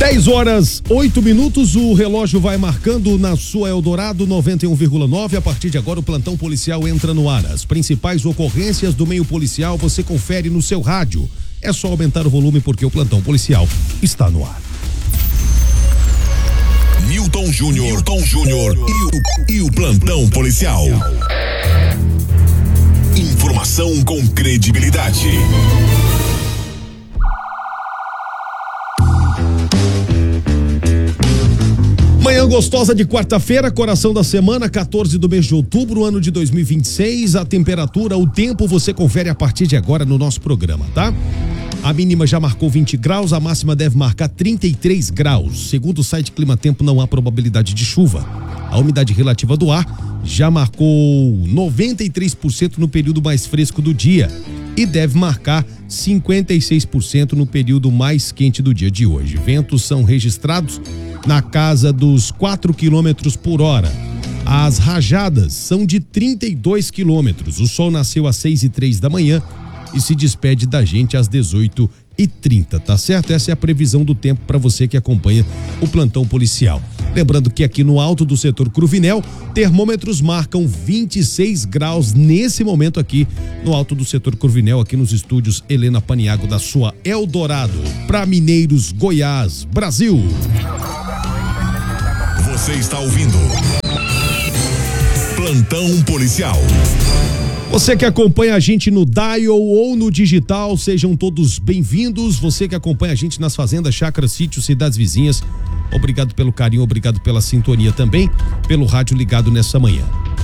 10h08, o relógio vai marcando na sua Eldorado 91,9. A partir de agora o plantão policial entra no ar. As principais ocorrências do meio policial você confere no seu rádio. É só aumentar o volume porque o plantão policial está no ar. Newton Júnior e o plantão policial. Informação com credibilidade. Manhã gostosa de quarta-feira, coração da semana, 14 do mês de outubro, ano de 2026. A temperatura, o tempo você confere a partir de agora no nosso programa, tá? A mínima já marcou 20 graus, a máxima deve marcar 33 graus. Segundo o site Climatempo, não há probabilidade de chuva. A umidade relativa do ar já marcou 93% no período mais fresco do dia e deve marcar 56% no período mais quente do dia de hoje. Ventos são registrados na casa dos 4 km por hora. As rajadas são de 32 km. O sol nasceu às 6h03 da manhã e se despede da gente às 18h30, tá certo? Essa é a previsão do tempo para você que acompanha o plantão policial. Lembrando que aqui no alto do setor Cruvinel, termômetros marcam 26 graus nesse momento aqui no alto do setor Cruvinel, aqui nos estúdios Helena Paniago da sua Eldorado, para Mineiros, Goiás, Brasil. Você está ouvindo Plantão Policial. Você que acompanha a gente no dial ou no digital, sejam todos bem-vindos. Você que acompanha a gente nas fazendas, chácaras, sítios, cidades vizinhas, obrigado pelo carinho, obrigado pela sintonia também, pelo rádio ligado nessa manhã.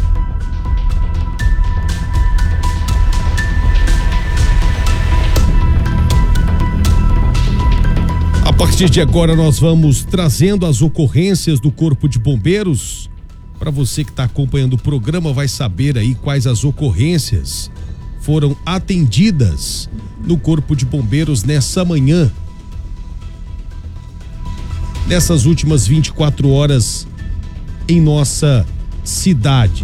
A partir de agora nós vamos trazendo as ocorrências do Corpo de Bombeiros. Para você que está acompanhando o programa, vai saber aí quais as ocorrências foram atendidas no Corpo de Bombeiros nessa manhã. Nessas últimas 24 horas em nossa cidade.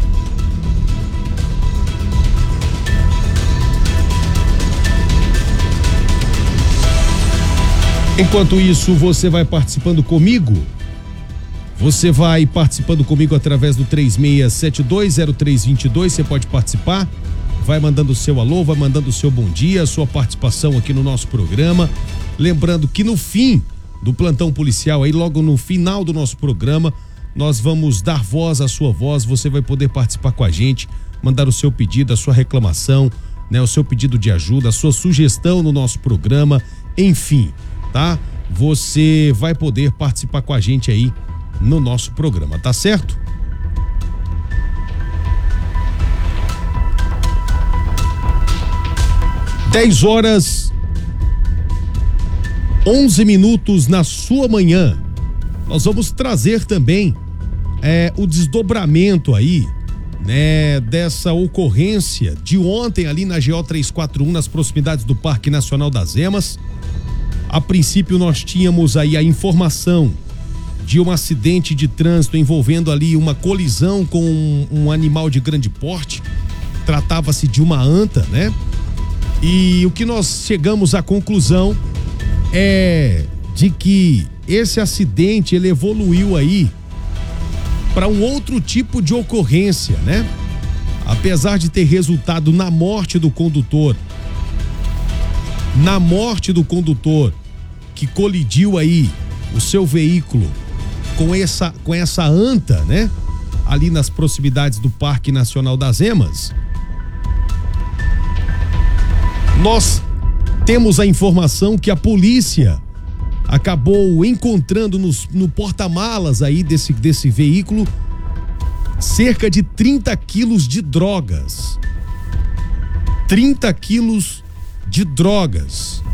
Enquanto isso, você vai participando comigo. Você vai participando comigo através do 36720322, você pode participar, vai mandando o seu alô, vai mandando o seu bom dia, a sua participação aqui no nosso programa. Lembrando que no fim do plantão policial, aí logo no final do nosso programa, nós vamos dar voz à sua voz, você vai poder participar com a gente, mandar o seu pedido, a sua reclamação, né, o seu pedido de ajuda, a sua sugestão no nosso programa, enfim, tá? Você vai poder participar com a gente aí no nosso programa, tá certo? Dez horas 11 minutos na sua manhã. Nós vamos trazer também o desdobramento aí, né, dessa ocorrência de ontem ali na GO 341, nas proximidades do Parque Nacional das Emas. A princípio nós tínhamos aí a informação de um acidente de trânsito envolvendo ali uma colisão com um animal de grande porte. Tratava-se de uma anta, né? E o que nós chegamos à conclusão é de que esse acidente ele evoluiu aí para um outro tipo de ocorrência, né? Apesar de ter resultado na morte do condutor que colidiu aí o seu veículo com essa anta, né? Ali nas proximidades do Parque Nacional das Emas. Nós temos a informação que a polícia acabou encontrando no porta-malas aí desse veículo cerca de 30 quilos de drogas. 30 quilos de drogas.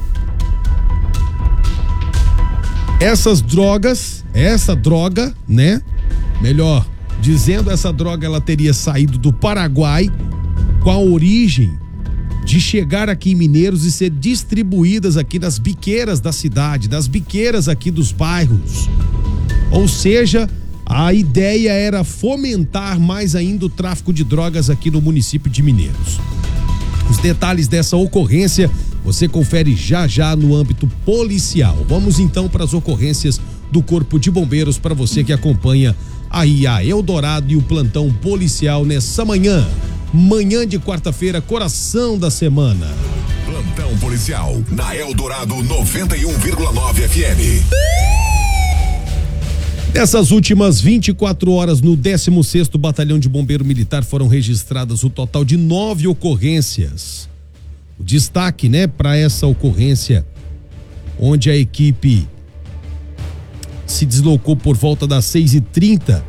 Essa droga, né? Melhor dizendo, essa droga ela teria saído do Paraguai com a origem de chegar aqui em Mineiros e ser distribuídas aqui nas biqueiras da cidade, nas biqueiras aqui dos bairros. Ou seja, a ideia era fomentar mais ainda o tráfico de drogas aqui no município de Mineiros. Os detalhes dessa ocorrência Você confere já já no âmbito policial. Vamos então para as ocorrências do Corpo de Bombeiros para você que acompanha aí a Eldorado e o plantão policial nessa manhã de quarta-feira, coração da semana. Plantão policial na Eldorado 91,9 FM. Nessas últimas 24 horas, no 16º Batalhão de Bombeiro Militar, foram registradas o total de 9 ocorrências. O destaque, para essa ocorrência, onde a equipe se deslocou por volta das 6h30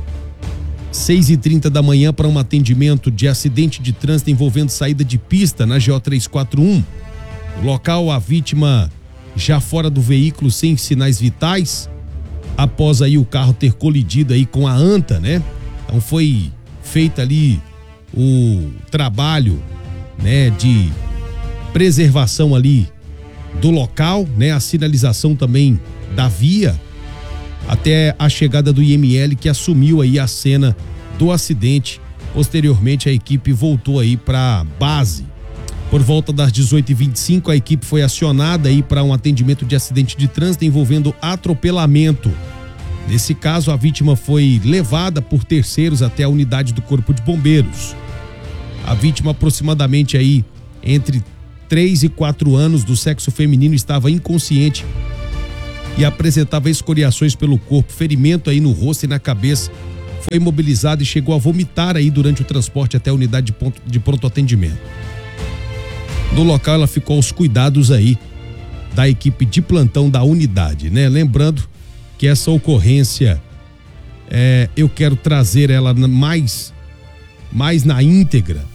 da manhã para um atendimento de acidente de trânsito envolvendo saída de pista na GO 341. No local, a vítima já fora do veículo sem sinais vitais, após aí o carro ter colidido aí com a anta, Então foi feito ali o trabalho, de preservação ali do local, a sinalização também da via, até a chegada do IML, que assumiu aí a cena do acidente. Posteriormente, a equipe voltou aí para base. Por volta das 18h25, a equipe foi acionada aí para um atendimento de acidente de trânsito envolvendo atropelamento. Nesse caso, a vítima foi levada por terceiros até a unidade do Corpo de Bombeiros. A vítima, aproximadamente aí entre 3 e 4 anos, do sexo feminino, estava inconsciente e apresentava escoriações pelo corpo, ferimento aí no rosto e na cabeça. Foi imobilizada e chegou a vomitar aí durante o transporte até a unidade de pronto atendimento. No local, ela ficou aos cuidados aí da equipe de plantão da unidade, Lembrando que essa ocorrência, eu quero trazer ela mais na íntegra.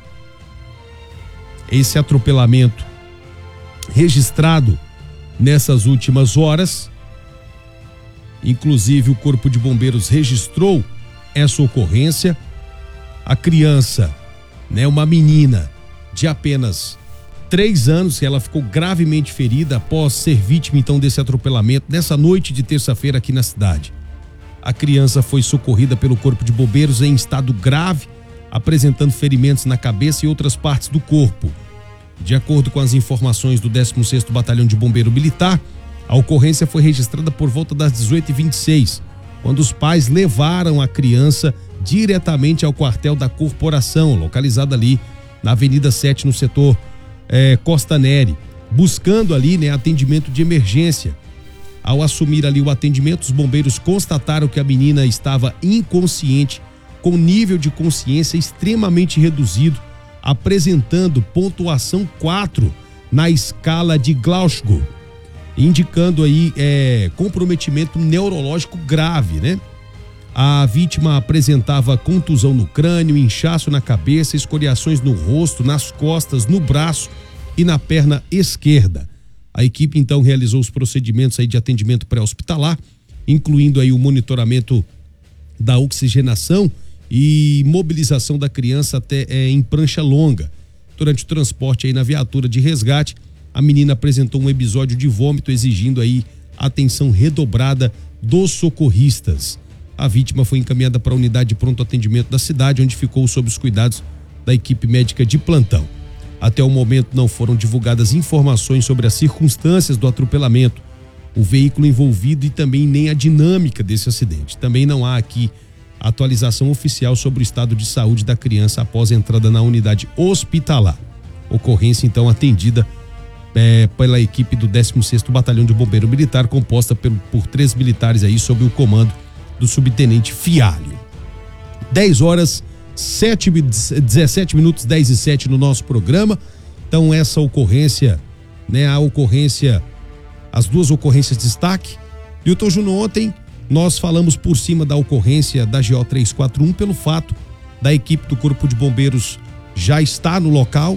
Esse atropelamento registrado nessas últimas horas, inclusive o Corpo de Bombeiros registrou essa ocorrência. A criança, uma menina de apenas 3 anos, ela ficou gravemente ferida após ser vítima então desse atropelamento nessa noite de terça-feira aqui na cidade. A criança foi socorrida pelo Corpo de Bombeiros em estado grave, apresentando ferimentos na cabeça e outras partes do corpo. De acordo com as informações do 16º Batalhão de Bombeiro Militar, a ocorrência foi registrada por volta das 18h26, quando os pais levaram a criança diretamente ao quartel da corporação, localizado ali na Avenida 7, no setor Costa Neri, buscando ali, atendimento de emergência. Ao assumir ali o atendimento, os bombeiros constataram que a menina estava inconsciente, com nível de consciência extremamente reduzido, apresentando pontuação 4 na escala de Glasgow, indicando aí comprometimento neurológico grave, A vítima apresentava contusão no crânio, inchaço na cabeça, escoriações no rosto, nas costas, no braço e na perna esquerda. A equipe então realizou os procedimentos aí de atendimento pré-hospitalar, incluindo aí o monitoramento da oxigenação e mobilização da criança até em prancha longa. Durante o transporte aí na viatura de resgate, a menina apresentou um episódio de vômito, exigindo aí atenção redobrada dos socorristas. A vítima foi encaminhada para a unidade de pronto atendimento da cidade, onde ficou sob os cuidados da equipe médica de plantão. Até o momento não foram divulgadas informações sobre as circunstâncias do atropelamento, o veículo envolvido e também nem a dinâmica desse acidente. Também não há aqui atualização oficial sobre o estado de saúde da criança após a entrada na unidade hospitalar. Ocorrência então atendida pela equipe do 16º Batalhão de Bombeiro Militar, composta por 3 militares aí sob o comando do subtenente Fialho. 10 horas 17 minutos, 10 e 7 no nosso programa. Então essa ocorrência, as 2 ocorrências de destaque. Newton Júnior, ontem nós falamos por cima da ocorrência da GO 341 pelo fato da equipe do Corpo de Bombeiros já estar no local,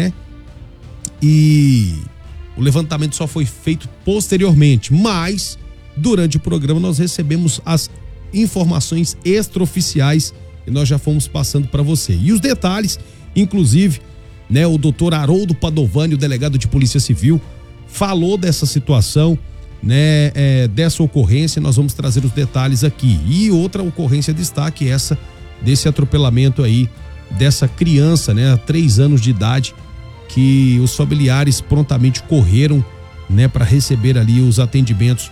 E o levantamento só foi feito posteriormente, mas durante o programa nós recebemos as informações extraoficiais e nós já fomos passando para você. E os detalhes, inclusive, o doutor Haroldo Padovani, o delegado de Polícia Civil, falou dessa situação, dessa ocorrência. Nós vamos trazer os detalhes aqui. E outra ocorrência de destaque, essa desse atropelamento aí dessa criança, 3 anos de idade, que os familiares prontamente correram, né, para receber ali os atendimentos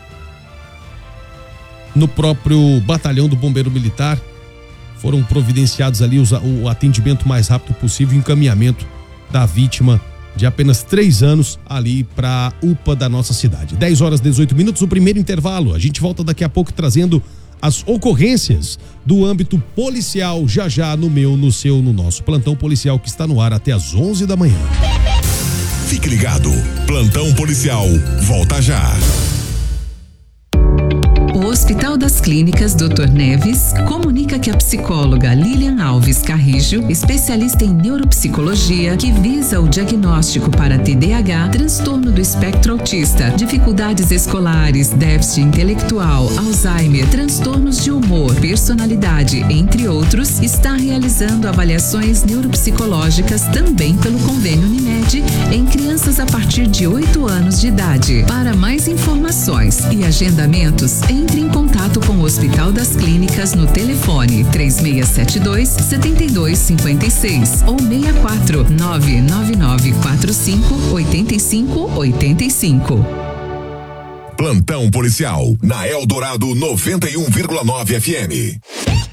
no próprio batalhão do Bombeiro Militar. Foram providenciados ali o atendimento mais rápido possível, o encaminhamento da vítima de apenas 3 anos ali para a UPA da nossa cidade. 10h18, o primeiro intervalo. A gente volta daqui a pouco trazendo as ocorrências do âmbito policial, já no meu, no seu, no nosso plantão policial, que está no ar até às 11 da manhã. Fique ligado, plantão policial volta já. O Hospital das Clínicas Dr. Neves comunica que a psicóloga Lilian Alves Carrijo, especialista em neuropsicologia, que visa o diagnóstico para TDAH, transtorno do espectro autista, dificuldades escolares, déficit intelectual, Alzheimer, transtornos de humor, personalidade, entre outros, está realizando avaliações neuropsicológicas também pelo convênio Unimed em crianças a partir de 8 anos de idade. Para mais informações e agendamentos, entre em contato com o Hospital das Clínicas no telefone 3672-7256 ou 64 99945 8585. Plantão policial na Eldorado 91,9 FM.